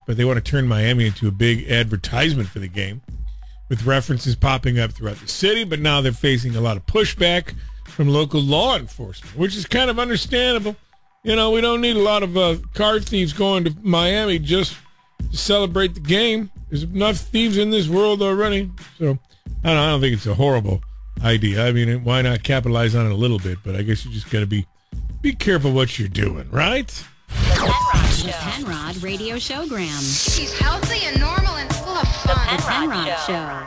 but they want to turn Miami into a big advertisement for the game, with references popping up throughout the city. But now they're facing a lot of pushback from local law enforcement, which is kind of understandable. You know, we don't need a lot of car thieves going to Miami just to celebrate the game. There's enough thieves in this world already. So I don't think it's a horrible idea. I mean, why not capitalize on it a little bit? But I guess you just got to be careful what you're doing, right? The Penrod Radio Showgram. She's healthy and normal and full of fun. The Penrod Show.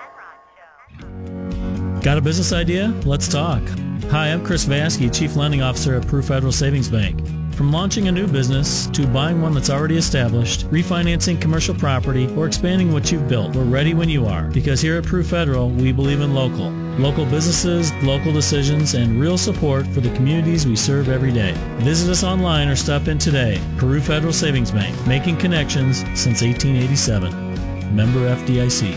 Got a business idea? Let's talk. Hi, I'm Chris Vansky, Chief Lending Officer at Proof Federal Savings Bank. From launching a new business to buying one that's already established, refinancing commercial property, or expanding what you've built, we're ready when you are. Because here at Proof Federal, we believe in local. Local businesses, local decisions, and real support for the communities we serve every day. Visit us online or stop in today. Peru Federal Savings Bank, making connections since 1887. Member FDIC.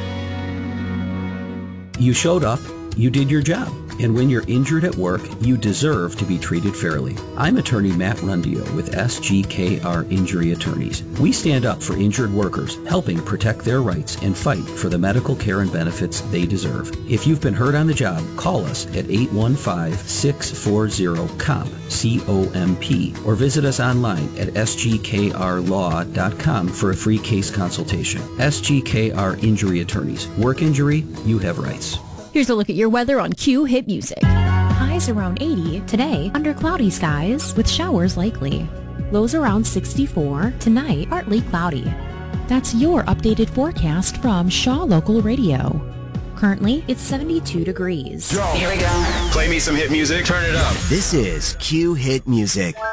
You showed up, you did your job, and when you're injured at work, you deserve to be treated fairly. I'm attorney Matt Rundio with SGKR Injury Attorneys. We stand up for injured workers, helping protect their rights and fight for the medical care and benefits they deserve. If you've been hurt on the job, call us at 815-640-COMP, C-O-M-P, or visit us online at sgkrlaw.com for a free case consultation. SGKR Injury Attorneys. Work injury, you have rights. Here's a look at your weather on Q Hit Music. Highs around 80. Today, under cloudy skies with showers likely. Lows around 64. Tonight, partly cloudy. That's your updated forecast from Shaw Local Radio. Currently, it's 72 degrees. Here we go. Play me some hit music. Turn it up. This is Q Hit Music.